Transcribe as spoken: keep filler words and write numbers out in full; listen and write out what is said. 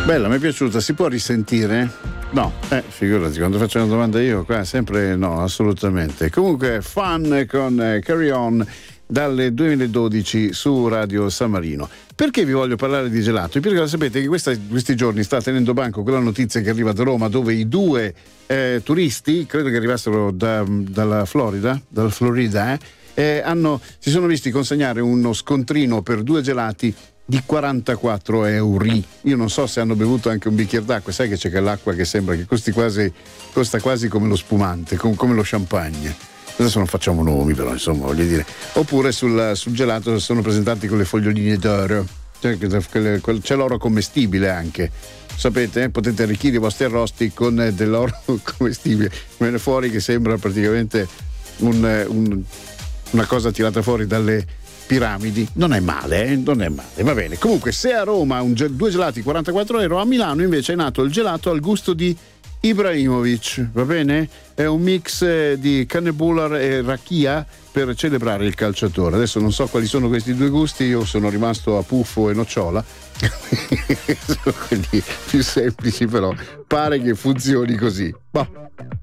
Bella, mi è piaciuta, si può risentire? No, eh, figurati, quando faccio una domanda io qua sempre no, assolutamente. Comunque, Fun con eh, Carry On dalle duemiladodici su Radio San Marino. Perché vi voglio parlare di gelato? Perché lo sapete che questa, questi giorni sta tenendo banco quella notizia che arriva da Roma, dove i due eh, turisti, credo che arrivassero da, dalla Florida, dalla Florida, eh, eh, hanno, si sono visti consegnare uno scontrino per due gelati di quarantaquattro euro. Io non so se hanno bevuto anche un bicchiere d'acqua, sai che c'è quell'acqua che sembra che costi quasi, costa quasi come lo spumante, com- come lo champagne. Adesso non facciamo nomi, però insomma voglio dire. Oppure sul, sul gelato sono presentati con le foglioline d'oro, cioè, c'è l'oro commestibile anche. Sapete, potete arricchire i vostri arrosti con dell'oro commestibile. Viene fuori che sembra praticamente un, un, una cosa tirata fuori dalle piramidi. Non è male, eh? Non è male, va bene. Comunque, se a Roma un, due gelati quarantaquattro euro, a Milano invece è nato il gelato al gusto di Ibrahimovic, va bene? È un mix di Cannebular e Rachia per celebrare il calciatore. Adesso non so quali sono questi due gusti, io sono rimasto a puffo e nocciola. Sono quelli più semplici, però pare che funzioni così. Boh.